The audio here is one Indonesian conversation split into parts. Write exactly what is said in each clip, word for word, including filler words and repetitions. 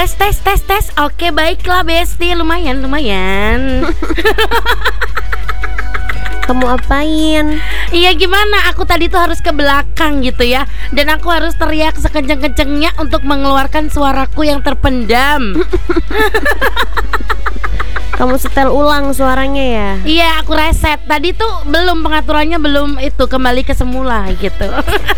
Tes tes tes tes. Oke baiklah Besti, lumayan lumayan. Kamu apain? Iya gimana, aku tadi tuh harus ke belakang gitu ya. Dan aku harus teriak sekenceng-kencengnya untuk mengeluarkan suaraku yang terpendam. Kamu setel ulang suaranya ya? Iya aku reset. Tadi tuh belum, pengaturannya belum itu kembali ke semula gitu.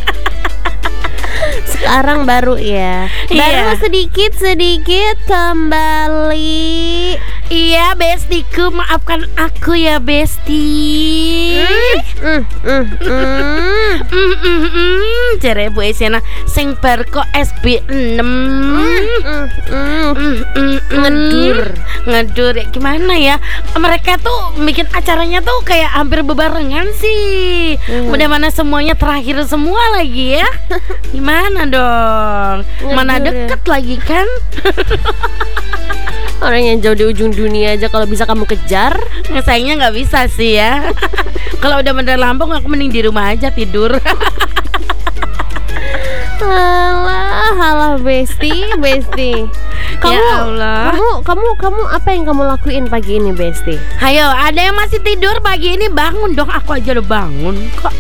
Sekarang baru ya. Baru Iya. sedikit-sedikit kembali. Iya Bestiku, maafkan aku ya Besti. Mm, mm, mm. Mm, mm, mm. Jare Bu Esiana sing bar kok S B enam. Mm, mm. Mm, mm, mm. Ngedur. Ngedur ya gimana ya. Mereka tuh bikin acaranya tuh kayak hampir bebarengan sih. Hmm. Udah mana semuanya terakhir semua lagi ya. Gimana dong? Mana Ngedur ya. deket lagi kan? Orang yang jauh di ujung dunia aja kalau bisa kamu kejar. Sayangnya nggak bisa sih ya. Kalau udah bener Lampung aku mending di rumah aja tidur. Alah, alah Besti, Besti. Kamu, Ya Allah. kamu, kamu, kamu apa yang kamu lakuin pagi ini, Besti? Hayo, ada yang masih tidur pagi ini bangun dong. Aku aja udah bangun kok.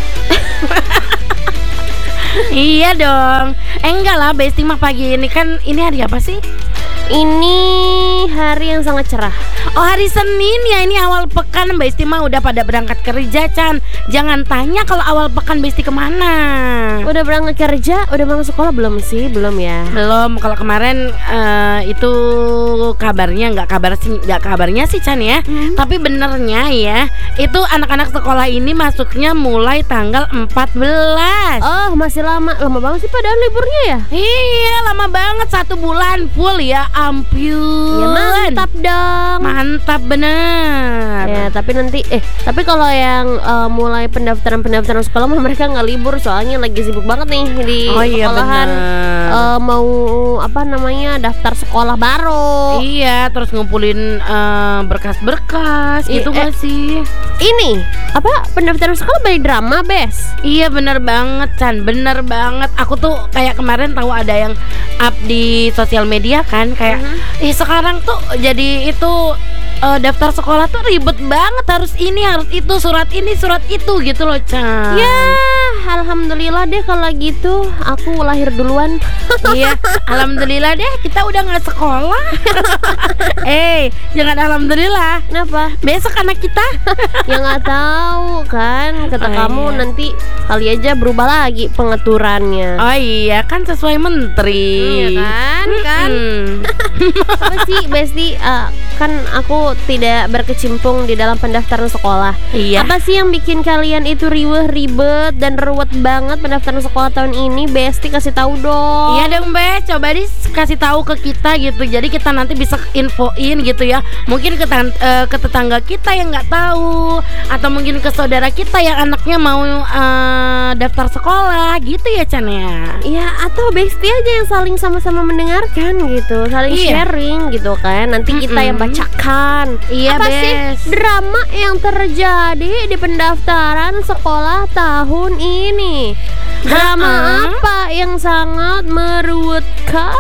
Iya dong. Eh enggak lah Besti mah pagi ini kan ini hari apa sih? Ini hari yang sangat cerah. Oh hari Senin ya, ini awal pekan. Besti mah udah pada berangkat kerja Chan. Jangan tanya kalau awal pekan Besti kemana. Udah berangkat kerja, udah masuk sekolah belum sih? Belum ya. Belum, kalau kemarin eh, itu kabarnya nggak kabar sih nggak kabarnya sih Chan ya. Hmm. Tapi benernya ya, itu anak-anak sekolah ini masuknya mulai tanggal empat belas. Oh, masih lama. Lama banget sih padahal liburnya ya. Iya, lama banget, satu bulan full ya. Ampun. Ya mantap dong. Mantap bener. Ya, tapi nanti eh tapi kalau yang eh, mulai pendaftaran-pendaftaran sekolah mah mereka nggak libur soalnya lagi sibuk banget nih di Oh iya sekolahan. bener. Eh, mau apa namanya daftar sekolah baru. Iya, terus ngumpulin eh, berkas-berkas I- gitu eh. gak sih? Ini apa pendaftaran sekolah by drama, Bes? Iya bener banget Chan, bener banget. Aku tuh kayak kemarin tahu ada yang up di sosial media kan, kayak Mhm. ih sekarang tuh jadi itu eh, daftar sekolah tuh ribet banget, harus ini harus itu, surat ini surat itu gitu loh Chan. Ya, alhamdulillah deh kalau gitu. Aku lahir duluan. Iya, alhamdulillah deh kita udah nggak sekolah. Eh, jangan alhamdulillah. Kenapa? Besok anak kita. Ya nggak tahu kan. Kata Oh, kamu iya. nanti kali aja berubah lagi pengaturannya. Oh iya, kan sesuai menteri. Iya kan, kan. Mm-mm. Apa sih Besti? Eh, kan aku tidak berkecimpung di dalam pendaftaran sekolah. Iya. Apa sih yang bikin kalian itu riweh, ribet dan ruwet banget pendaftaran sekolah tahun ini? Besti kasih tahu dong. Iya dong Be, coba dis kasih tahu ke kita gitu. Jadi kita nanti bisa infoin gitu ya. Mungkin ke, tan- eh, ke tetangga kita yang nggak tahu, atau mungkin ke saudara kita yang anaknya mau eh, daftar sekolah gitu ya Chan ya. Ya atau Besti aja yang saling sama-sama mendengarkan gitu, saling Iya. sharing gitu kan. Nanti kita yang Mm-mm. bacakan. Iya, Apa sih Bes. drama yang terjadi di pendaftaran sekolah tahun ini? Drama Ha-ha. apa yang sangat meruwetkan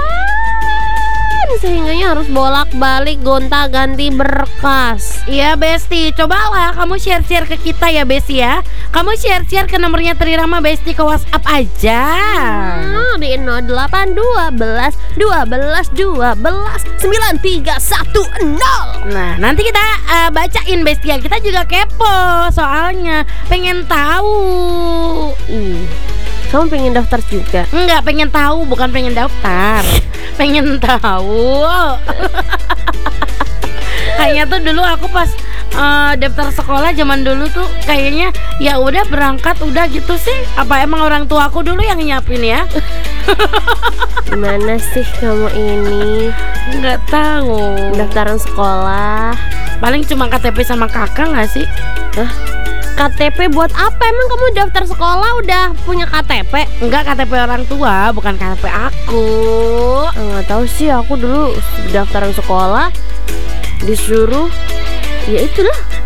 sehingganya harus bolak-balik gonta-ganti berkas? Iya Besti, cobalah kamu share-share ke kita ya Besti ya. Kamu share-share ke nomornya Trirama Besti ke WhatsApp aja. Hmm, di nol delapan dua belas dua belas dua belas sembilan tiga satu nol. Nah, nanti kita eh, bacain Besti ya. Kita juga kepo soalnya, pengen tahu. Ih, kamu pengen daftar juga? Enggak, pengen tahu, bukan pengen daftar. Pengen tahu. Kayaknya tuh dulu aku pas eh, daftar sekolah zaman dulu tuh kayaknya ya udah berangkat udah gitu sih. Apa emang orang tua aku dulu yang nyiapin ya? Gimana sih kamu ini? Enggak tahu. Pendaftaran sekolah. Paling cuma K T P sama kakak nggak sih? Hah? K T P buat apa? Emang kamu daftar sekolah udah punya K T P? Enggak, K T P orang tua, bukan K T P aku. Ah, nggak tahu sih, aku dulu daftaran sekolah disuruh ya itulah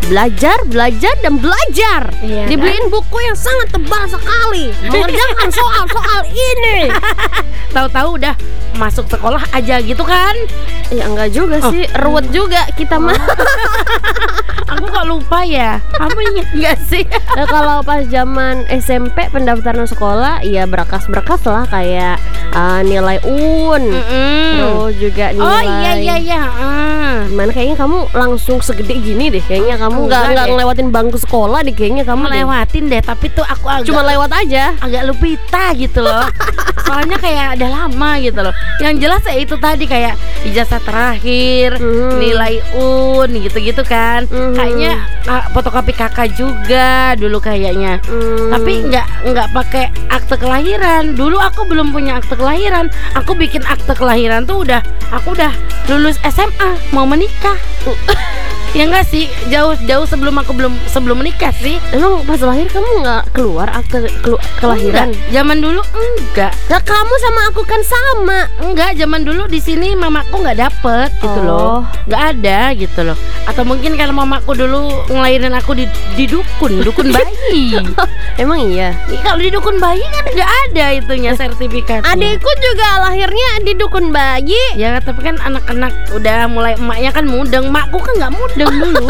belajar, belajar dan belajar. Iya, Dibeliin buku yang sangat tebal sekali mengerjakan soal-soal ini. Tahu-tahu udah masuk sekolah aja gitu kan? Ya enggak juga Oh. sih, ruwet juga kita mah. Aku kok lupa ya. Kamu inget gak sih? Nah, kalau pas zaman S M P pendaftaran sekolah, ya berkas-berkas lah kayak uh, nilai U N, Mm-mm. terus juga nilai. Oh iya iya iya. Ah. Gimana kayaknya kamu langsung segede gini deh. Kayaknya kamu nggak Enggak nggak deh. ngelewatin bangku sekolah deh. Kayaknya kamu deh. Melewatin deh, tapi tuh aku agak Cuma lewat aja. agak lupita gitu loh. Soalnya kayak udah lama gitu loh. Yang jelas ya itu tadi kayak ijazah terakhir, Mhm. nilai U N gitu-gitu kan. Mhm. Kayaknya ah, fotokopi kakak juga dulu kayaknya. Hmm. Tapi nggak nggak pakai akte kelahiran. Dulu aku belum punya akte kelahiran. Aku bikin akte kelahiran tuh udah aku udah lulus S M A mau menikah. Ya enggak sih, jauh-jauh sebelum aku belum sebelum menikah sih. Emang pas lahir kamu nggak keluar akte kelu- kelahiran? Enggak. Zaman dulu enggak. Nah, kamu sama aku kan sama. Enggak, zaman dulu di sini mamaku nggak dapet gitu Oh. loh, nggak ada gitu loh. Atau mungkin kalau mamaku dulu ngelahirin aku di, di dukun, dukun bayi. Emang iya. Ih, kalau di dukun bayi kan nggak ada itunya sertifikatnya. Adikku juga lahirnya di dukun bayi. Ya tapi kan anak-anak udah mulai emaknya kan mudeng, makku kan nggak mudeng dulu.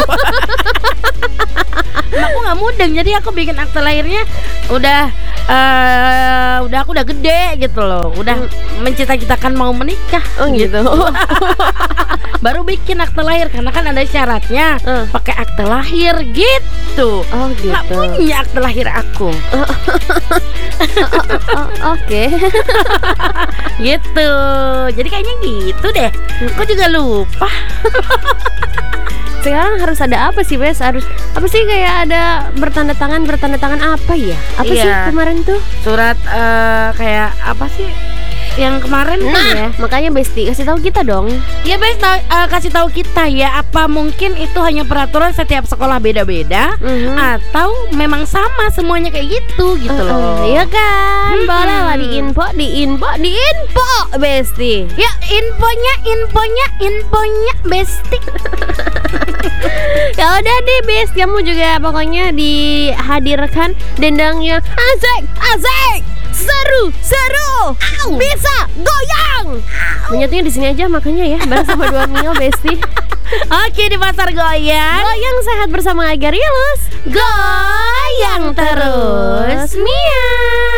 Makku nggak mudeng, jadi aku bikin akte lahirnya udah eh udah aku udah gede gitu loh, udah mencita-citakan mau menikah. Oh gitu. Baru bikin akte lahir karena kan ada syaratnya Eh. pakai akte lahir gitu. Oh gitu. Nggak punya akte lahir aku. Oh, Oke. Gitu. Jadi kayaknya gitu deh. Aku juga lupa. Sekarang harus ada apa sih, Bes? Harus apa sih, kayak ada bertanda tangan, bertanda tangan apa ya? Apa sih Iya. kemarin tuh? Surat eh, kayak apa sih yang kemarin kan ya? Nah, makanya Besti kasih tahu kita dong. Ya Bes, tau- eh, kasih tahu kita ya, apa mungkin itu hanya peraturan setiap sekolah beda-beda Mhm. atau memang sama semuanya kayak gitu gitu loh. Iya kan? Mm-mm. Boleh lah diinfo, diinfo, diinfo, Besti. Ya infonya, infonya, infonya Besti. Ya udah deh, Bes, kamu juga pokoknya dihadirkan dendangnya asik, asik, seru, seru, bisa goyang. Menyatunya di sini aja makanya ya, bareng sama dua Mio, Besti. Oke, di pasar goyang. Goyang sehat bersama Agarilus. Goyang terus. Mia.